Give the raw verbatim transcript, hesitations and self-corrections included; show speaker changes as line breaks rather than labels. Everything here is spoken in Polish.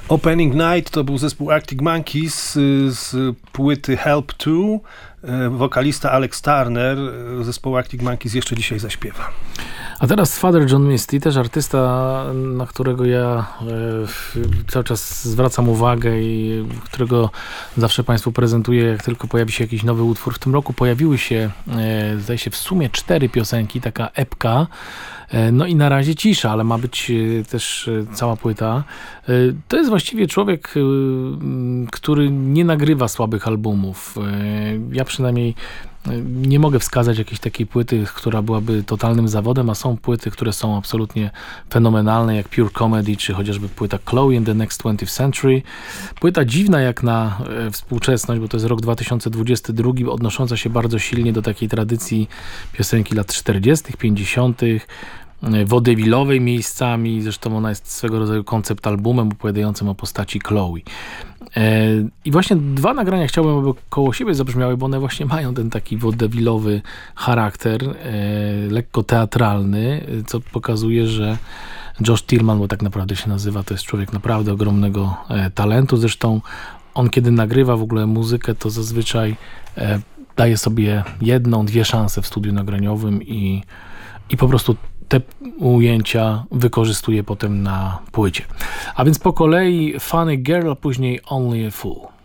Opening Night to był zespół Arctic Monkeys z płyty Help two. Wokalista Alex Turner zespołu Arctic Monkeys jeszcze dzisiaj zaśpiewa.
A teraz Father John Misty, też artysta, na którego ja e, cały czas zwracam uwagę i którego zawsze Państwu prezentuję, jak tylko pojawi się jakiś nowy utwór. W tym roku pojawiły się, e, zdaje się, w sumie cztery piosenki, taka epka. No i na razie cisza, ale ma być też cała płyta. To jest właściwie człowiek, który nie nagrywa słabych albumów. Ja przynajmniej nie mogę wskazać jakiejś takiej płyty, która byłaby totalnym zawodem, a są płyty, które są absolutnie fenomenalne, jak Pure Comedy, czy chociażby płyta Chloe in the Next twentieth Century. Płyta dziwna jak na współczesność, bo to jest rok dwa tysiące dwudziesty drugi, odnosząca się bardzo silnie do takiej tradycji piosenki lat czterdziestych, pięćdziesiątych, wodewilowej miejscami, zresztą ona jest swego rodzaju koncept albumem opowiadającym o postaci Chloe. I właśnie dwa nagrania chciałbym, aby koło siebie zabrzmiały, bo one właśnie mają ten taki wodewilowy charakter, lekko teatralny, co pokazuje, że Josh Tillman, bo tak naprawdę się nazywa, to jest człowiek naprawdę ogromnego talentu. Zresztą on, kiedy nagrywa w ogóle muzykę, to zazwyczaj daje sobie jedną, dwie szanse w studiu nagraniowym i, i po prostu te ujęcia wykorzystuje potem na płycie. A więc po kolei Funny Girl, a później Only a Fool.